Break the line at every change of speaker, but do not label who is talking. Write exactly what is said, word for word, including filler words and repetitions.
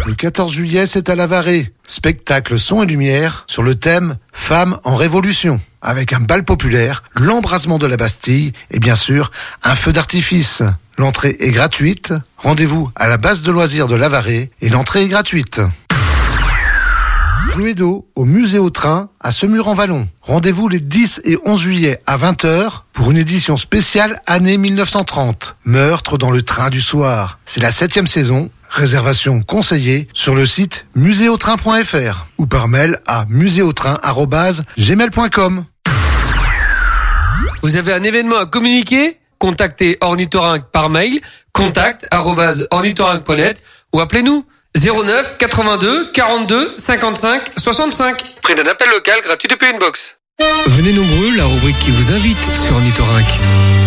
Le quatorze juillet, c'est à Lavarée. Spectacle son et lumière sur le thème « Femmes en révolution ». Avec un bal populaire, l'embrasement de la Bastille et bien sûr, un feu d'artifice. L'entrée est gratuite. Rendez-vous à la base de loisirs de Lavarée et l'entrée est gratuite. Cluedo au musée au train à Semur-en-Vallon. Rendez-vous les dix et onze juillet à vingt heures pour une édition spéciale année mille neuf cent trente. Meurtre dans le train du soir. C'est la septième saison. Réservation conseillée sur le site muséotrain point f r ou par mail à muséotrain arobase gmail point com.
Vous avez un événement à communiquer? Contactez Ornithorynque par mail, contact arobase ornithorynque point net ou appelez-nous zéro neuf quatre-vingt-deux quarante-deux cinquante-cinq soixante-cinq. Prix d'un appel local gratuit depuis une box.
Venez nombreux, la rubrique qui vous invite sur Ornithorynque.